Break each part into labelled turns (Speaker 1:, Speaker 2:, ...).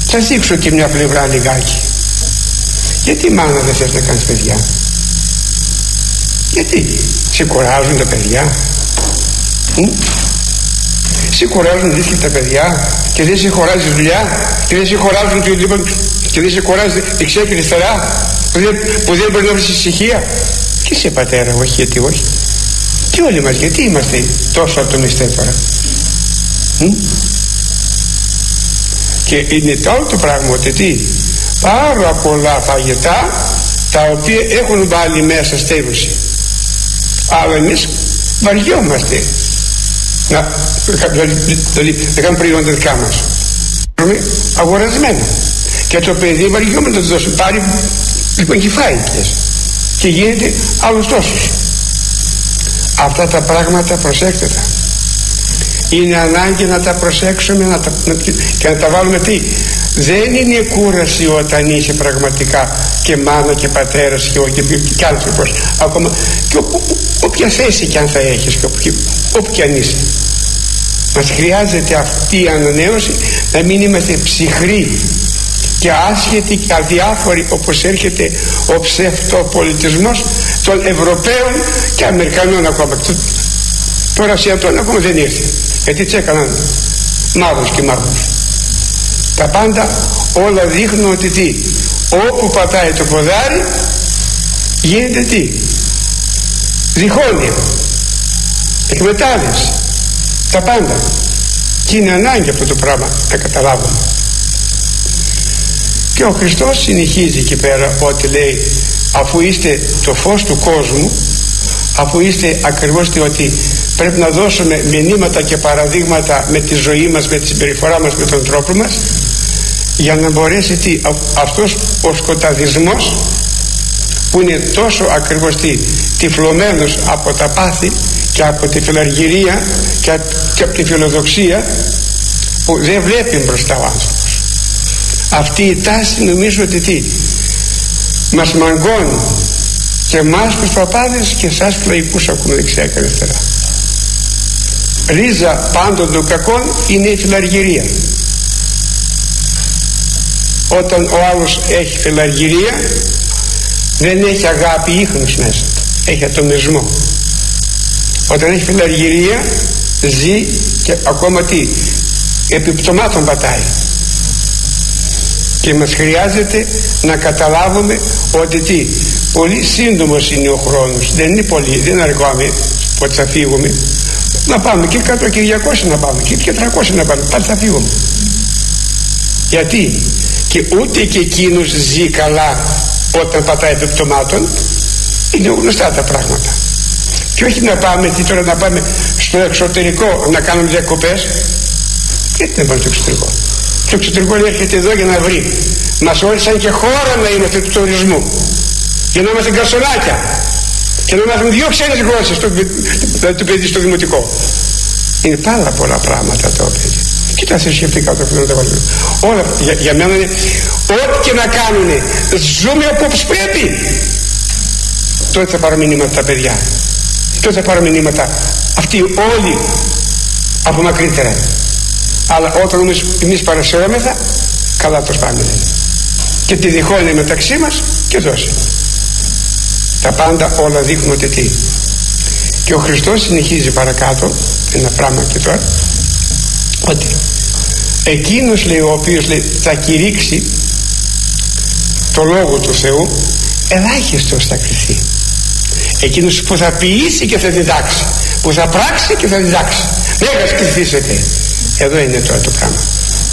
Speaker 1: Θα δείξω και μια πλευρά λιγάκι. Γιατί μάνα δεν θες να κάνεις παιδιά? Γιατί? Σε κουράζουν τα παιδιά? Σε κουράζουν δίσκη τα παιδιά και δεν σε χωράζει δουλειά και δεν σε χωράζουν και δεν σε κουράζει δεξιά και αριστερά που δεν μπορεί να βρεις ησυχία? Και σε πατέρα, όχι, γιατί όχι? Και όλοι μας γιατί είμαστε τόσο ατομιστές τώρα? Και είναι το άλλο το πράγμα ότι τι? Πάρα πολλά φαγητά τα οποία έχουν βάλει μέσα στέρωση, αλλά εμείς βαριόμαστε να κάνουμε προϊόντα δικά μας, αγορασμένα, και το παιδί βαριόμαστε να το δώσουμε, πάρει λοιπόν και φάει και γίνεται άλλος τόσος. Αυτά τα πράγματα προσέξτε τα. Είναι ανάγκη να τα προσέξουμε και να τα βάλουμε τι? Δεν είναι κούραση όταν είσαι πραγματικά και μάνα και πατέρας και άνθρωπος, ακόμα και όποια θέση και αν θα έχεις και όπου και αν είσαι. Μας χρειάζεται αυτή η ανανέωση, να μην είμαστε ψυχροί και άσχετοι και αδιάφοροι όπως έρχεται ο ψευτοπολιτισμός των Ευρωπαίων και Αμερικανών ακόμα. Τώρα Ασιατών ακόμα δεν ήρθε, γιατί τι έκαναν? Μαύρους και μαύρους. Τα πάντα όλα δείχνουν ότι τι? Όπου πατάει το ποδάρι γίνεται τι? Διχόνοια, εκμετάλλευση, τα πάντα. Και είναι ανάγκη αυτό το πράγμα να καταλάβουμε. Και ο Χριστός συνεχίζει εκεί πέρα ότι λέει, αφού είστε το φως του κόσμου, αφού είστε ακριβώς ότι πρέπει να δώσουμε μηνύματα και παραδείγματα με τη ζωή μας, με τη συμπεριφορά μας, με τον τρόπο μας, για να μπορέσει αυτός ο σκοταδισμός που είναι τόσο ακριβώς τυφλωμένος από τα πάθη και από τη φιλαργυρία και από τη φιλοδοξία, που δεν βλέπει μπροστά ο άνθρωπος. Αυτή η τάση νομίζω ότι μας μαγκώνει και εμάς τους παπάδες και εσάς τους λαϊκούς ακούμε δεξιά και αριστερά. Ρίζα πάντων των κακών είναι η φιλαργυρία. Όταν ο άλλος έχει φιλαργυρία, δεν έχει αγάπη ίχνους μέσα, έχει ατομισμό. Όταν έχει φιλαργυρία, ζει και ακόμα επιπτωμάτων πατάει. Και μας χρειάζεται να καταλάβουμε ότι πολύ σύντομος είναι ο χρόνος, δεν είναι πολύ, δεν αργάμε ότι θα φύγουμε. Να πάμε και 100 και 200 να πάμε και 300 να πάμε, πάλι θα φύγουμε. Γιατί? Και ούτε και εκείνος ζει καλά όταν πατάει επιπτωμάτων. Είναι γνωστά τα πράγματα. Και όχι να πάμε τώρα να πάμε στο εξωτερικό να κάνουμε διακοπές. Γιατί δεν πάμε στο εξωτερικό? Το εξωτερικό έρχεται εδώ για να βρει. Μας όρισαν και χώρα να είμαστε του τουρισμού, για να είμαστε γκαρσονάκια και να μάθουμε 2 ξένες γλώσσες το παιδί στο δημοτικό. Είναι πάρα πολλά πράγματα τα οποία και τα θρησκευτικά τα οποία τα βάλουμε. Όλα για μένα είναι ό,τι και να κάνουνε, ζούμε όπως πρέπει. Τότε θα πάρουν μηνύματα τα παιδιά, τότε θα πάρουν μηνύματα αυτοί όλοι από μακρύτερα. Αλλά όταν εμείς παρασυρώμεθα, καλά το σπάμε και τη διχόνοια μεταξύ μας και δώσει. Τα πάντα όλα δείχνουν ότι και ο Χριστός συνεχίζει παρακάτω ένα πράγμα και τώρα, ότι εκείνος λέει ο οποίος λέει θα κηρύξει το Λόγο του Θεού, ελάχιστος θα κριθεί. Εκείνος που θα ποιήσει και θα διδάξει, που θα πράξει και θα διδάξει, μέγας κριθήσετε. Εδώ είναι τώρα το πράγμα,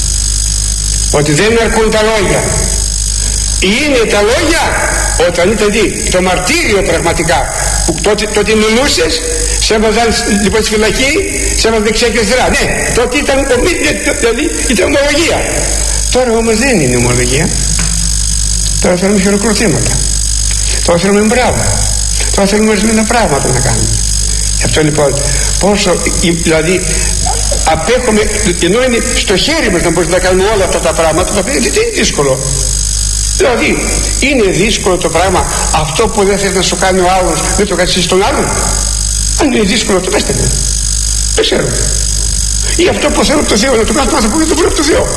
Speaker 1: ότι δεν αρκούν τα λόγια. Είναι τα λόγια όταν ήταν το μαρτύριο πραγματικά, που τότε μιλούσες, σε έβαζαν λοιπόν στη φυλακή, σε έβαζαν δεξιά και αριστερά. Ναι, τότε ήταν ήταν ομολογία. Τώρα όμως δεν είναι ομολογία. Τώρα θέλουμε χειροκροτήματα, τώρα θέλουμε μπράβο, τώρα θέλουμε ορισμένα πράγματα να κάνουμε. Γι' αυτό λοιπόν πόσο δηλαδή απέχουμε, ενώ είναι στο χέρι μας να μπορούμε να κάνουμε όλα αυτά τα πράγματα, τα οποία είναι δύσκολο. Δηλαδή είναι δύσκολο το πράγμα αυτό που δεν θες να σου κάνει ο άλλος, δεν το κάνεις εσύ στον άλλον. Αν είναι δύσκολο το πέστε μου, δεν ξέρω. Ή αυτό που θέλω από το Θεό να το κάνω, το άνθρωπο δεν το βρω από το Θεό.